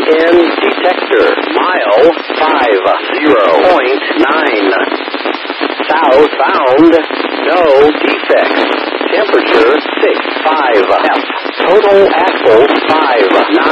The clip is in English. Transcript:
in detector. Mile 50.9. South found. No defects. Temperature 65 F. Total axles 5.